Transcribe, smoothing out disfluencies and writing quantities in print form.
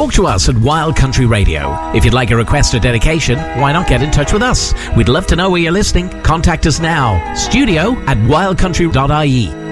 Talk to us at Wild Country Radio. If you'd like a request or dedication, why not get in touch with us? We'd love to know where you're listening. Contact us now. studio@wildcountry.ie.